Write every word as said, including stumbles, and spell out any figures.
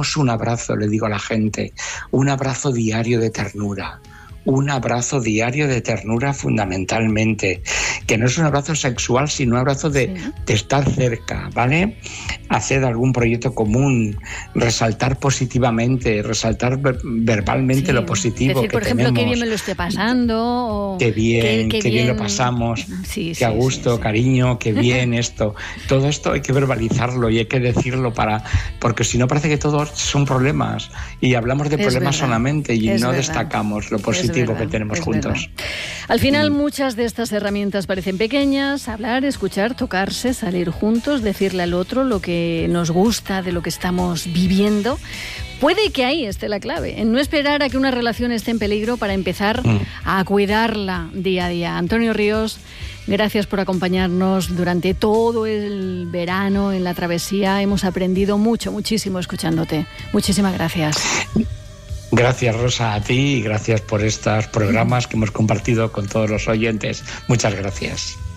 danos un abrazo, le digo a la gente, un abrazo diario de ternura. Un abrazo diario de ternura fundamentalmente, que no es un abrazo sexual, sino un abrazo de, sí. de estar cerca, ¿vale? Hacer algún proyecto común, resaltar positivamente, resaltar ver, verbalmente sí. lo positivo decir, que por ejemplo, tenemos. qué bien me lo esté pasando. O qué bien, qué, qué, qué bien, bien lo pasamos, sí, qué sí, a gusto, sí, sí. cariño, qué bien esto. Todo esto hay que verbalizarlo y hay que decirlo para, porque si no parece que todos son problemas y hablamos de es problemas verdad. solamente y es no verdad. destacamos lo positivo. Verdad, que tenemos juntos. Verdad. Al final muchas de estas herramientas parecen pequeñas: hablar, escuchar, tocarse, salir juntos, decirle al otro lo que nos gusta de lo que estamos viviendo. Puede que ahí esté la clave, en no esperar a que una relación esté en peligro para empezar mm. a cuidarla día a día. Antonio Ríos, gracias por acompañarnos durante todo el verano en la travesía. Hemos aprendido mucho, muchísimo escuchándote. Muchísimas gracias. Gracias, Rosa, a ti y gracias por estos programas que hemos compartido con todos los oyentes. Muchas gracias.